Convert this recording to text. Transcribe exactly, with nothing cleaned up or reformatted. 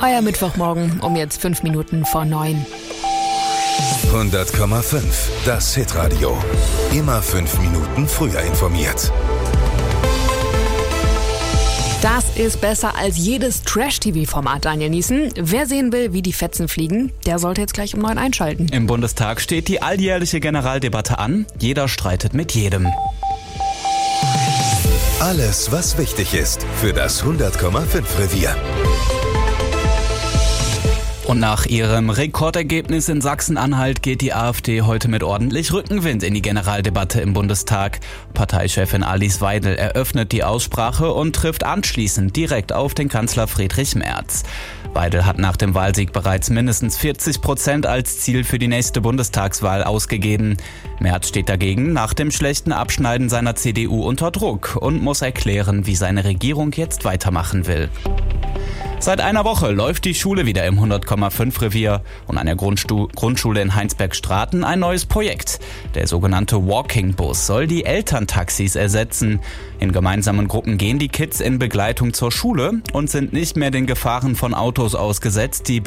Euer Mittwochmorgen um jetzt fünf Minuten vor neun. hundert Komma fünf, das Hitradio. Immer fünf Minuten früher informiert. Das ist besser als jedes Trash-T V-Format, Daniel Niesen. Wer sehen will, wie die Fetzen fliegen, der sollte jetzt gleich um neun einschalten. Im Bundestag steht die alljährliche Generaldebatte an. Jeder streitet mit jedem. Alles, was wichtig ist für das hundert Komma fünf Revier. Und nach ihrem Rekordergebnis in Sachsen-Anhalt geht die AfD heute mit ordentlich Rückenwind in die Generaldebatte im Bundestag. Parteichefin Alice Weidel eröffnet die Aussprache und trifft anschließend direkt auf den Kanzler Friedrich Merz. Weidel hat nach dem Wahlsieg bereits mindestens vierzig Prozent als Ziel für die nächste Bundestagswahl ausgegeben. Merz steht dagegen nach dem schlechten Abschneiden seiner C D U unter Druck und muss erklären, wie seine Regierung jetzt weitermachen will. Seit einer Woche läuft die Schule wieder im hundert Komma fünf Revier und an der Grundstu- Grundschule in Heinsberg-Straten ein neues Projekt. Der sogenannte Walking Bus soll die Elterntaxis ersetzen. In gemeinsamen Gruppen gehen die Kids in Begleitung zur Schule und sind nicht mehr den Gefahren von Autos ausgesetzt, die